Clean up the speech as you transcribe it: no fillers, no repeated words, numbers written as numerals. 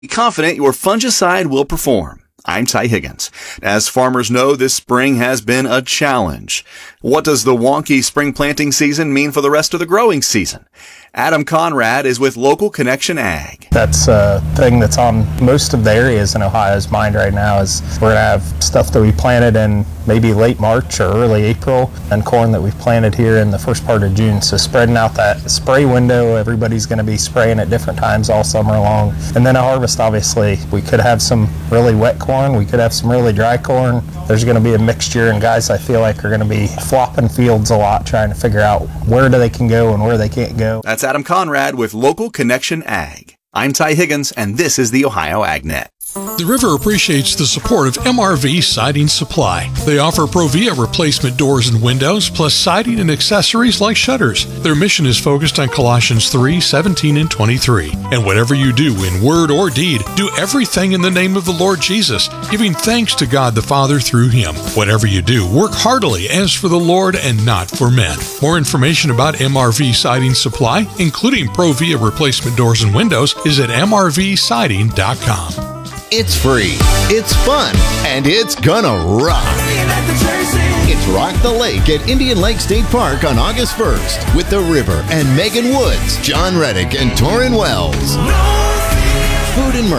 Be confident your fungicide will perform. I'm Ty Higgins. As farmers know, this spring has been a challenge. What does the wonky spring planting season mean for the rest of the growing season? Adam Conrad is with Local Connection Ag. That's a thing that's on most of the areas in Ohio's mind right now is we're going to have stuff that we planted in maybe late March or early April and corn that we've planted here in the first part of June. So spreading out that spray window, everybody's going to be spraying at different times all summer long. And then a harvest, obviously, we could have some really wet corn, we could have some really dry corn. There's going to be a mixture, and guys I feel like are going to be flopping fields a lot trying to figure out where they can go and where they can't go. That's Adam Conrad with Local Connection Ag. I'm Ty Higgins, and this is the Ohio AgNet. The River appreciates the support of MRV Siding Supply. They offer Provia replacement doors and windows, plus siding and accessories like shutters. Their mission is focused on Colossians 3:17 and 23. And whatever you do in word or deed, do everything in the name of the Lord Jesus, giving thanks to God the Father through Him. Whatever you do, work heartily as for the Lord and not for men. More information about MRV Siding Supply, including Provia replacement doors and windows, is at mrvsiding.com. It's free, it's fun, and it's gonna rock. It's Rock the Lake at Indian Lake State Park on August 1st with The River and Megan Woods, John Reddick, and Torrin Wells. Food and merch